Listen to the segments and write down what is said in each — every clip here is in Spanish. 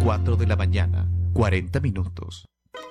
4 de la mañana, 40 minutos.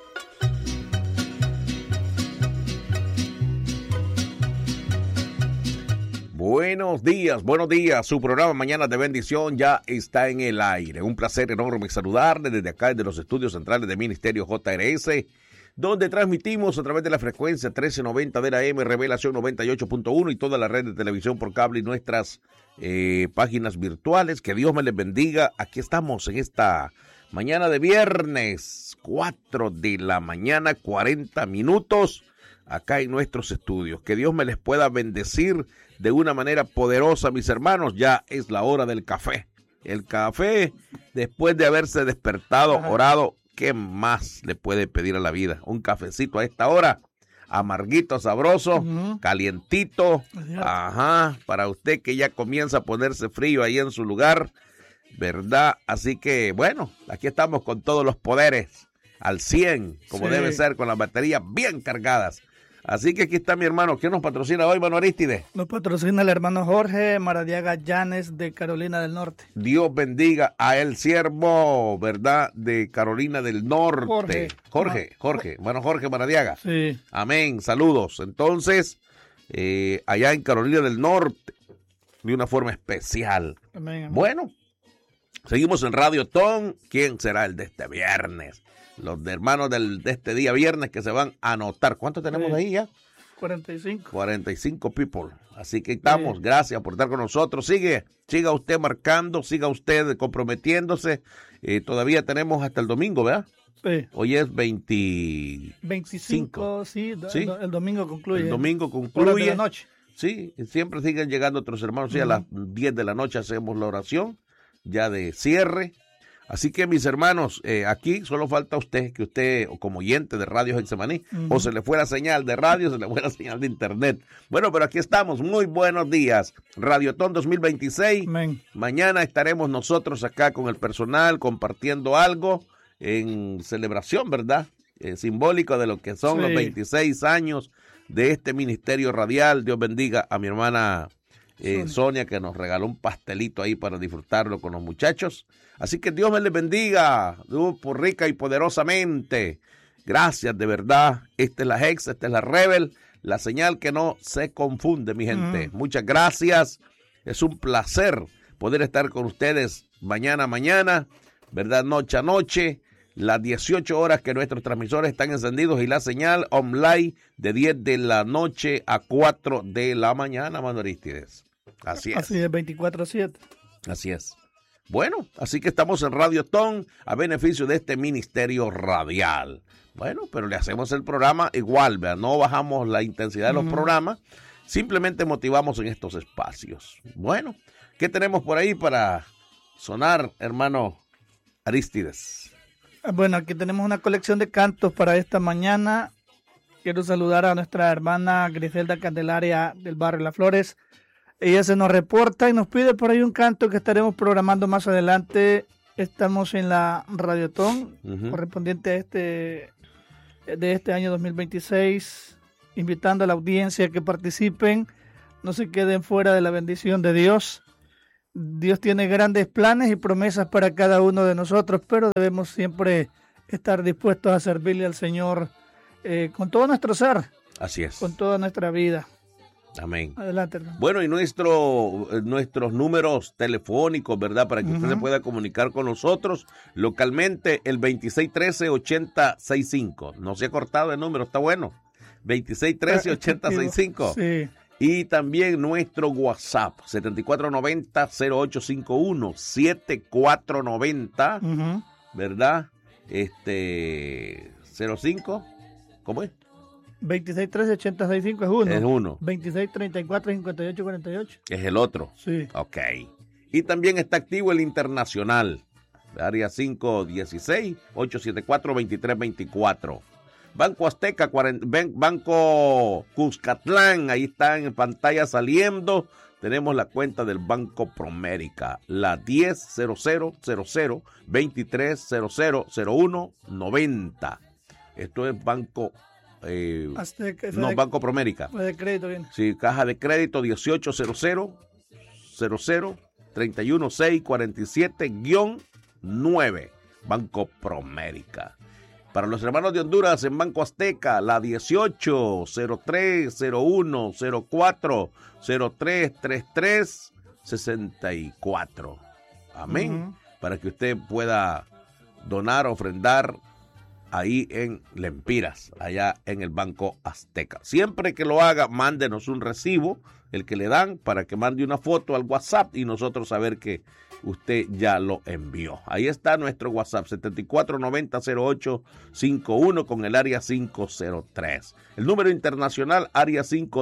Buenos días. Su programa Mañana de Bendición ya está en el aire. Un placer enorme saludarle desde acá, desde los estudios centrales de Ministerio JRS, donde transmitimos a través de la frecuencia 1390 de la AM, Revelación 98.1 y toda la red de televisión por cable y nuestras páginas virtuales. Que Dios me les bendiga. Aquí estamos en esta mañana de viernes, 4 de la mañana, 40 minutos, acá en nuestros estudios. Que Dios me les pueda bendecir de una manera poderosa, mis hermanos. Ya es la hora del café. El café, después de haberse despertado, orado, ¿qué más le puede pedir a la vida? Un cafecito a esta hora, amarguito, sabroso, calientito, para usted que ya comienza a ponerse frío ahí en su lugar, ¿verdad? Así que, bueno, aquí estamos con todos los poderes al 100, como debe ser, con las baterías bien cargadas. Así que aquí está mi hermano. ¿Quién nos patrocina hoy, hermano Arístides? Nos patrocina el hermano Jorge Maradiaga Llanes de Carolina del Norte. Dios bendiga a el siervo, ¿verdad? De Carolina del Norte. Jorge. Bueno, Jorge Maradiaga. Sí. Amén. Saludos. Entonces, allá en Carolina del Norte, de una forma especial. Amén. Bueno, seguimos en Radio Ton. ¿Quién será el de este viernes? Los de hermanos de este día viernes que se van a anotar. ¿Cuántos tenemos ahí ya? 45. 45 people. Así que estamos. Gracias por estar con nosotros. Siga usted marcando, siga usted comprometiéndose. Todavía tenemos hasta el domingo, ¿verdad? Sí. Hoy es 25. Sí, el domingo concluye. El domingo concluye. Horas de la noche. Sí, siempre siguen llegando otros hermanos. Sí, a las 10 de la noche hacemos la oración ya de cierre. Así que, mis hermanos, aquí solo falta que usted, como oyente de Radio Getsemaní, o se le fue la señal de radio, se le fue la señal de internet. Bueno, pero aquí estamos. Muy buenos días. Radiotón 2026. Amén. Mañana estaremos nosotros acá con el personal compartiendo algo en celebración, ¿verdad? Simbólico de lo que son los 26 años de este ministerio radial. Dios bendiga a mi hermana Sonia, que nos regaló un pastelito ahí para disfrutarlo con los muchachos. Así que Dios me les bendiga, por rica y poderosamente. Gracias, de verdad. Esta es la Hex, esta es la Rebel, la señal que no se confunde, mi gente. Muchas gracias. Es un placer poder estar con ustedes mañana, ¿verdad? Noche a noche, las 18 horas que nuestros transmisores están encendidos y la señal online de 10 de la noche a 4 de la mañana, Manuel Arístides. Así es. Así es, 24/7. Así es. Bueno, así que estamos en Radio Ton a beneficio de este ministerio radial. Bueno, pero le hacemos el programa igual, ¿verdad? No bajamos la intensidad de los programas, simplemente motivamos en estos espacios. Bueno, ¿qué tenemos por ahí para sonar, hermano Arístides? Bueno, aquí tenemos una colección de cantos para esta mañana. Quiero saludar a nuestra hermana Griselda Candelaria del barrio Las Flores. Ella se nos reporta y nos pide por ahí un canto que estaremos programando más adelante. Estamos en la Radiotón, correspondiente a de este año 2026, invitando a la audiencia a que participen, no se queden fuera de la bendición de Dios. Dios tiene grandes planes y promesas para cada uno de nosotros, pero debemos siempre estar dispuestos a servirle al Señor con todo nuestro ser. Así es. Con toda nuestra vida. Amén. Adelante, hermano. Bueno, y nuestros números telefónicos, ¿verdad? Para que usted se pueda comunicar con nosotros localmente, el 2613-8065. No se ha cortado el número, está bueno. 2613-8065. Sí. Y también nuestro WhatsApp, 7490-0851, 7490, ¿verdad? 05, ¿cómo es? 2613-8065 es uno. Es uno. 2634-5848. Es el otro. Sí. Ok. Y también está activo el internacional, área 516-874-2324. Banco Azteca, Banco Cuscatlán, ahí está en pantalla saliendo. Tenemos la cuenta del Banco Promérica, la 1000-00-23000190. Esto es Banco Azteca, Banco Promérica. De crédito viene. Sí, caja de crédito 1800-00-31647-9. Banco Promérica. Para los hermanos de Honduras, en Banco Azteca, la 18 03 01 04 03 33 64. Amén. Para que usted pueda donar, ofrendar ahí en Lempiras, allá en el Banco Azteca. Siempre que lo haga, mándenos un recibo, el que le dan, para que mande una foto al WhatsApp y nosotros saber que usted ya lo envió. Ahí está nuestro WhatsApp, 74900851 con el área 503. El número internacional, área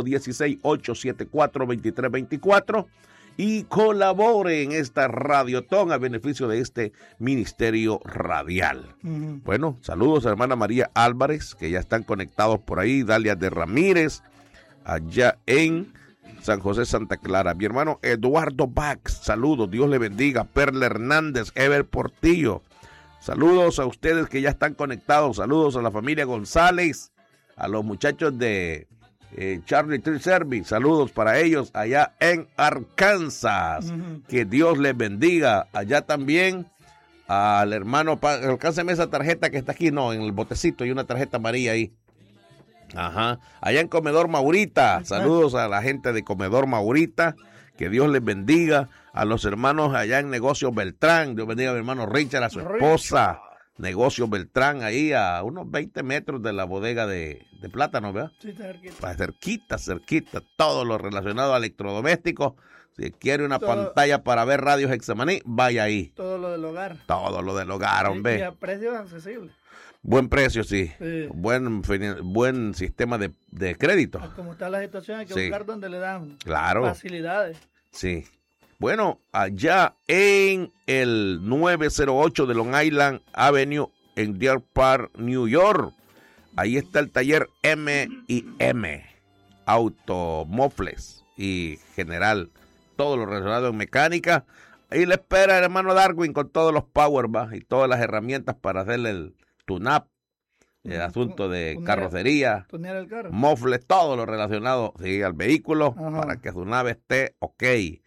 516-874-2324. Y colabore en esta radiotón a beneficio de este ministerio radial. Bueno, saludos a hermana María Álvarez, que ya están conectados por ahí, Dalia de Ramírez, allá en San José, Santa Clara. Mi hermano Eduardo Bax, saludos, Dios le bendiga. Perla Hernández, Ever Portillo, saludos a ustedes que ya están conectados, saludos a la familia González, a los muchachos de Charlie Tree Service, saludos para ellos allá en Arkansas. Que Dios les bendiga. Allá también al hermano, alcánceme esa tarjeta que está aquí, no, en el botecito hay una tarjeta amarilla ahí. Ajá, allá en Comedor Maurita, saludos a la gente de Comedor Maurita, que Dios les bendiga. A los hermanos allá en Negocios Beltrán, Dios bendiga a mi hermano Richard, a su esposa. Negocios Beltrán, ahí a unos 20 metros de la bodega de plátano, ¿verdad? Sí, cerquita, todo lo relacionado a electrodomésticos. Si quiere una pantalla para ver radios Hexamaní, vaya ahí. Todo lo del hogar, hombre. Y a precios accesibles. Buen precio, sí. Buen sistema de crédito. Como está la situación, hay que buscar donde le dan facilidades. Sí. Bueno, allá en el 908 de Long Island Avenue en Deer Park, New York, ahí está el taller M&M, automofles y general, todo lo relacionado en mecánica. Ahí le espera el hermano Darwin con todos los power y todas las herramientas para hacerle el tune-up, el asunto de carrocería, tunear el carro, mofles, todo lo relacionado al vehículo. Ajá. Para que su nave esté ok.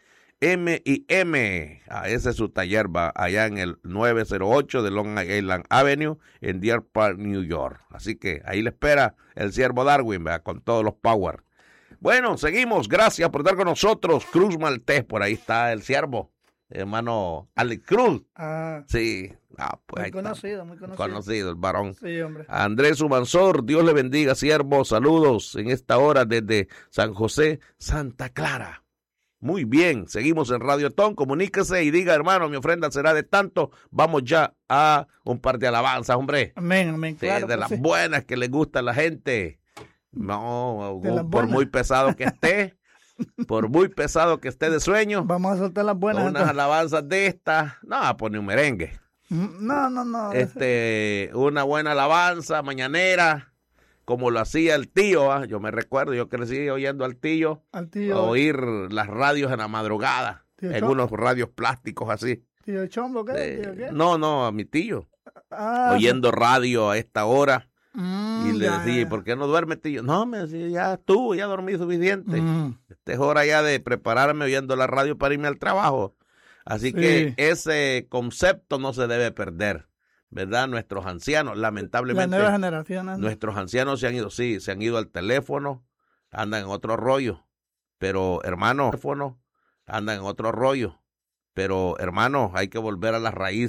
M&M, ese es su taller, va allá en el 908 de Long Island Avenue en Deer Park, New York. Así que ahí le espera el siervo Darwin, ¿verdad? Con todos los power. Bueno, seguimos, gracias por estar con nosotros. Cruz Maltés, por ahí está el siervo, hermano Alex Cruz. Sí, pues muy conocido el varón. Sí, hombre. Andrés Humansor, Dios le bendiga, siervo, saludos en esta hora desde San José, Santa Clara. Muy bien, seguimos en Radiotón, comuníquese y diga, hermano, mi ofrenda será de tanto. Vamos ya a un par de alabanzas, hombre. Amén, sí, claro. De las buenas que le gusta a la gente. No, por muy pesado que esté, de sueño. Vamos a soltar las buenas. Unas alabanzas de estas, no, pone un merengue. No. Una buena alabanza mañanera, como lo hacía el tío, yo me recuerdo, yo crecí oyendo al tío. Oír las radios en la madrugada, en unos radios plásticos así. ¿Tío Chombo qué? ¿Tío qué? No, a mi tío. Oyendo radio a esta hora. Y le decía, ¿por qué no duerme, tío? No, me decía, ya dormí suficiente. Esta es hora ya de prepararme oyendo la radio para irme al trabajo. Así que ese concepto no se debe perder, ¿verdad? Nuestros ancianos, lamentablemente, la nueva generación, nuestros ancianos se han ido al teléfono, andan en otro rollo, pero hermanos, hay que volver a las raíces.